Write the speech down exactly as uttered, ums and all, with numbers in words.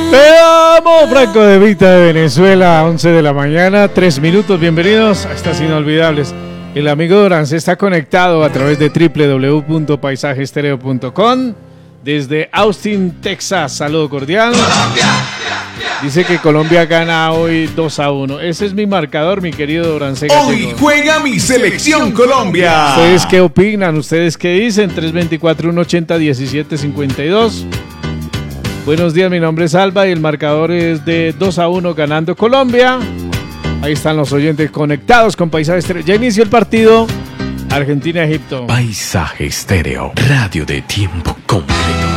Te amo, Franco De Vita de Venezuela, once de la mañana, tres minutos. Bienvenidos a estas inolvidables. El amigo Durán se está conectado a través de doble u doble u doble u punto paisaje estéreo punto com desde Austin, Texas. Saludo cordial. Dice que Colombia gana hoy dos a uno. Ese es mi marcador, mi querido Durán. Hoy juega mi selección Colombia. ¿Ustedes qué opinan? ¿Ustedes qué dicen? tres veinticuatro, uno ochenta, diecisiete cincuenta y dos. Buenos días, mi nombre es Alba y el marcador es de dos a uno ganando Colombia. Ahí están los oyentes conectados con Paisaje Estéreo. Ya inició el partido Argentina-Egipto. Paisaje Estéreo, radio de tiempo completo.